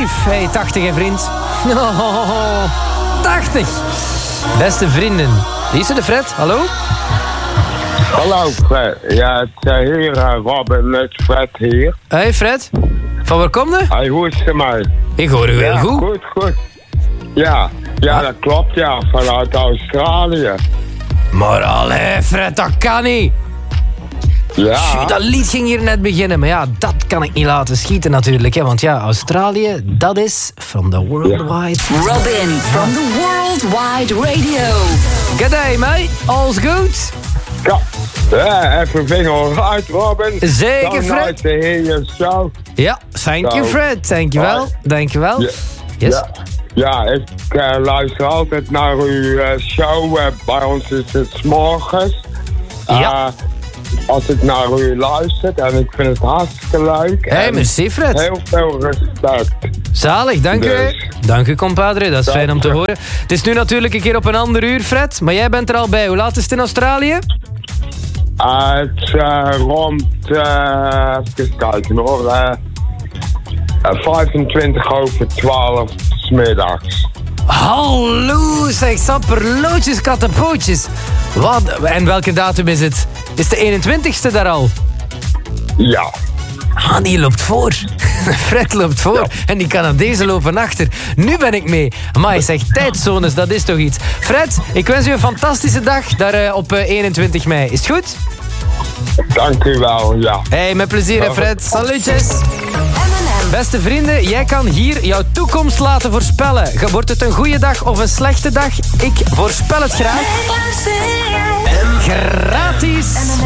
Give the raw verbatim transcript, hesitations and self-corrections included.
Steve. Hey, tachtig hè vriend. Oh, tachtig. Beste vrienden. Wie is er de Fred? Hallo? Hallo Fred. Ja, het is hier uh, Robin, het is Fred hier. Hey Fred. Van waar kom je? Hij hoest mij. Ik hoor u heel ja, goed. goed, goed. Ja, ja Wat? dat klopt ja, vanuit Australië. Maar allee Fred, dat kan niet. Ja. Tjoe, dat lied ging hier net beginnen, maar ja, dat kan ik niet laten schieten natuurlijk. Hè, want ja, Australië, dat is from the worldwide... Robin from the Worldwide Radio. G'day mate, all's good? Ja, yeah, everything alright Robin. Zeker, So Fred. nice to hear your show. Ja, thank you Zo. Fred, dankjewel, dankjewel. Ja. Yes? Ja, ja ik uh, luister altijd naar uw uh, show. Uh, bij ons is het 's morgens. Uh, Ja. Als ik naar u luister en ik vind het hartstikke leuk. Hey, En merci Fred. heel veel respect. Zalig, dank u. Dus. Dank u, compadre. Dat is Dank fijn om te je. horen. Het is nu natuurlijk een keer op een ander uur, Fred. Maar jij bent er al bij. Hoe laat is het in Australië? Uh, het is uh, rond, uh, even kijken hoor, uh, uh, vijfentwintig over twaalf 's middags. Hallo, zeg sapperlootjes, kattenpootjes. Wat? En welke datum is het? Is de eenentwintigste daar al? Ja. Ah, die loopt voor. Fred loopt voor. Ja. En die Canadezen lopen achter. Nu ben ik mee. Maar zeg, tijdzones, dat is toch iets. Fred, ik wens u een fantastische dag daar uh, op uh, eenentwintig mei. Is het goed? Dank u wel, ja. Hey, met plezier hè Fred. Salutjes. Beste vrienden, jij kan hier jouw toekomst laten voorspellen. Wordt het een goede dag of een slechte dag? Ik voorspel het graag. Gratis.